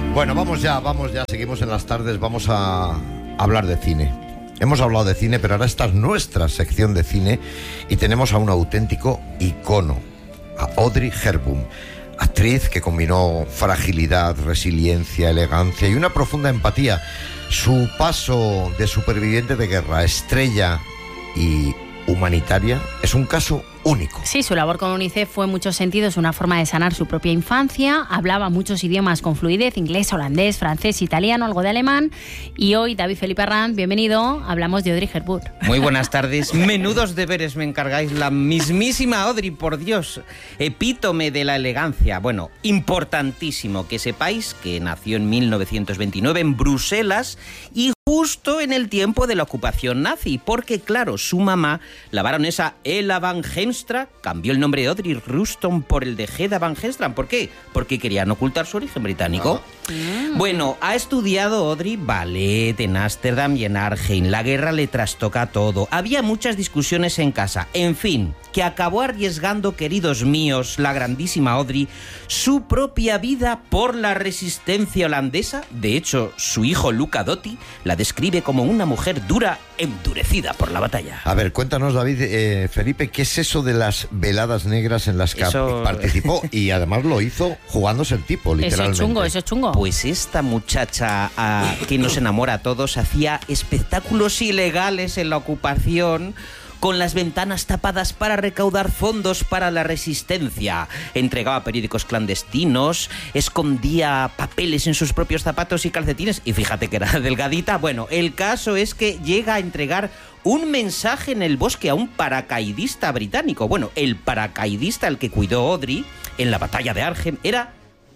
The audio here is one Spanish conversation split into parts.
Bueno, vamos ya, seguimos en las tardes, vamos a hablar de cine. Hemos hablado de cine, pero ahora esta es nuestra sección de cine y tenemos a un auténtico icono, a Audrey Hepburn, actriz que combinó fragilidad, resiliencia, elegancia y una profunda empatía. Su paso de superviviente de guerra a estrella y humanitaria es un caso único. Sí, su labor con UNICEF fue en muchos sentidos una forma de sanar su propia infancia. Hablaba muchos idiomas con fluidez: inglés, holandés, francés, italiano, algo de alemán. Y hoy, David Felipe Arranz, bienvenido. Hablamos de Audrey Hepburn. Muy buenas tardes. Menudos deberes me encargáis. La mismísima Audrey, por Dios. Epítome de la elegancia. Bueno, importantísimo que sepáis que nació en 1929 en Bruselas y justo en el tiempo de la ocupación nazi, porque claro, su mamá, la baronesa Ella van Heemstra, cambió el nombre de Audrey Ruston por el de Hedda van Heemstra. ¿Por qué? Porque querían ocultar su origen británico. Bueno, ha estudiado Audrey ballet en Ámsterdam y en Arnhem. La guerra le trastoca todo. Había muchas discusiones en casa. En fin, que acabó arriesgando, queridos míos, la grandísima Audrey, su propia vida por la resistencia holandesa. De hecho, su hijo Luca Dotti la describe como una mujer dura, endurecida por la batalla. A ver, cuéntanos, David, Felipe, ¿qué es eso de las veladas negras en las que participó? Y además lo hizo jugándose el tipo, literalmente. Eso es chungo. Pues esta muchacha que nos enamora a todos hacía espectáculos ilegales en la ocupación, con las ventanas tapadas para recaudar fondos para la resistencia. Entregaba periódicos clandestinos, escondía papeles en sus propios zapatos y calcetines, y fíjate que era delgadita. Bueno, el caso es que llega a entregar un mensaje en el bosque a un paracaidista británico. Bueno, el paracaidista al que cuidó Audrey en la batalla de Arnhem era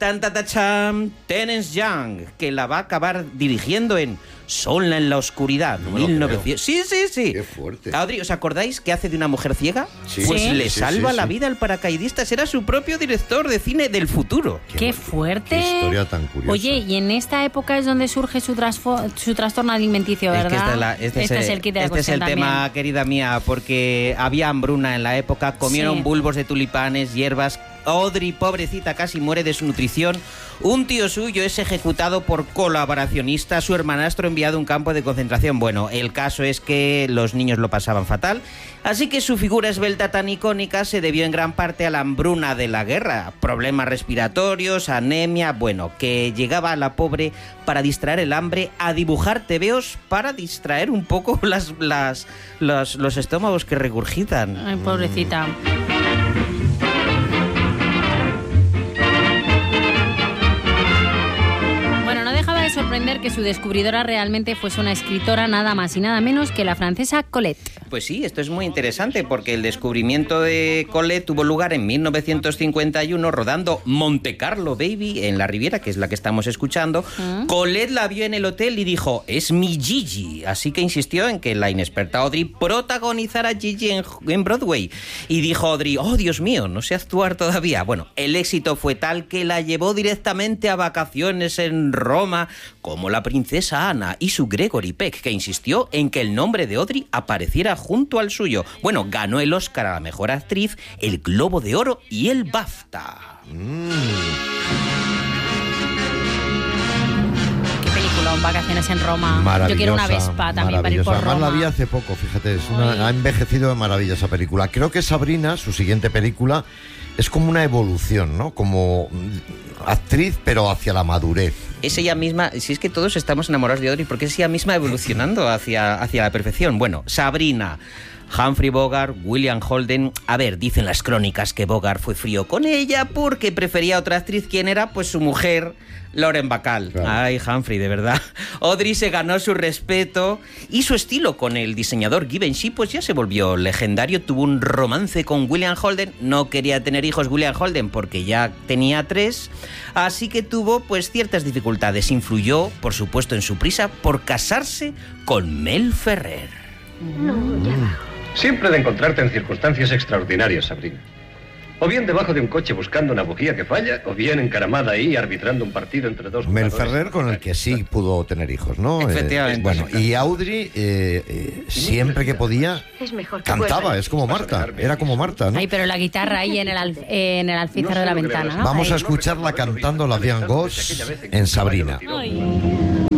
Terence Young, que la va a acabar dirigiendo en Sola en la oscuridad, no 1900. Sí. Qué fuerte. Audrey, ¿os acordáis que hace de una mujer ciega? Sí. Pues Sí. le Sí, salva sí, la sí. vida al paracaidista. Será su propio director de cine del futuro. ¡Qué fuerte! Qué historia tan curiosa. Oye, y en esta época es donde surge su trastorno alimenticio, ¿verdad? Este es el kit de la este es cuestión el tema, también. querida mía, porque había hambruna en la época, comieron Sí. bulbos de tulipanes, hierbas. Audrey, pobrecita, casi muere de su nutrición. Un tío suyo es ejecutado por colaboracionista, su hermanastro enviado a un campo de concentración. Bueno, el caso es que los niños lo pasaban fatal, así que su figura esbelta tan icónica se debió en gran parte a la hambruna de la guerra. Problemas respiratorios, anemia, bueno, que llegaba a la pobre para distraer el hambre a dibujar tebeos para distraer un poco los estómagos que regurgitan. Ay, pobrecita. Sorprender que su descubridora realmente fuese una escritora nada más y nada menos que la francesa Colette. Pues sí, esto es muy interesante porque el descubrimiento de Colette tuvo lugar en 1951 rodando Monte Carlo Baby en la Riviera, que es la que estamos escuchando. Colette la vio en el hotel y dijo, es mi Gigi, así que insistió en que la inexperta Audrey protagonizara Gigi en Broadway. Y dijo Audrey, oh Dios mío, no sé actuar todavía. Bueno, el éxito fue tal que la llevó directamente a vacaciones en Roma, como la princesa Ana y su Gregory Peck, que insistió en que el nombre de Audrey apareciera junto al suyo. Bueno, ganó el Oscar a la mejor actriz, el Globo de Oro y el BAFTA. Qué película, Vacaciones en Roma. Yo quiero una Vespa también para ir por Roma. Además la vi hace poco, fíjate, ha envejecido de maravilla esa película. Creo que Sabrina, su siguiente película, es como una evolución, ¿no? Como actriz, pero hacia la madurez. Es ella misma, si es que todos estamos enamorados de Audrey, porque es ella misma evolucionando hacia la perfección. Bueno, Sabrina, Humphrey Bogart, William Holden. A ver, dicen las crónicas que Bogart fue frío con ella porque prefería a otra actriz. ¿Quién era? Pues su mujer, Lauren Bacall. Claro. Ay, Humphrey, de verdad. Audrey se ganó su respeto y su estilo con el diseñador Givenchy pues ya se volvió legendario. Tuvo un romance con William Holden. No quería tener hijos William Holden porque ya tenía 3, así que tuvo pues ciertas dificultades. Influyó, por supuesto, en su prisa por casarse con Mel Ferrer. No, ya va. Siempre de encontrarte en circunstancias extraordinarias, Sabrina. O bien debajo de un coche buscando una bujía que falla, o bien encaramada ahí arbitrando un partido entre dos Mel jugadores. Ferrer, con el que sí pudo tener hijos, ¿no? Efectivamente. Bueno, y Audrey, siempre que podía, Es mejor que cantaba, vuelvan. es como Marta, era como Marta, ¿no? Ay, pero la guitarra ahí en el alféizar de la ventana, ¿no? Vamos a Ahí. escucharla cantando la Diane Goss en Sabrina. Ay.